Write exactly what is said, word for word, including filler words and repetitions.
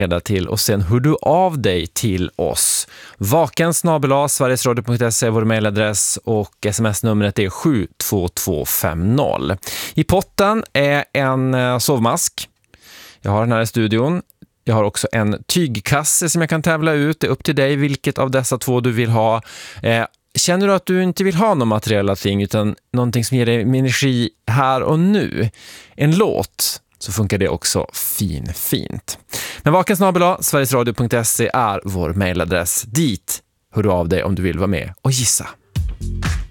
reda till och sen hör du av dig till oss. Vaken snabel-a sverigesradio punkt se är vår mejladress och sms-numret är sju två två fem noll. I potten är en uh, sovmask. Jag har den här i studion. Jag har också en tygkasse som jag kan tävla ut. Det är upp till dig vilket av dessa två du vill ha. Eh, känner du att du inte vill ha någon materiella ting utan någonting som ger dig energi här och nu, en låt, så funkar det också fin, fint. Men vaken snabel-a sverigesradio punkt se är vår mejladress. Dit hör du av dig om du vill vara med och gissa.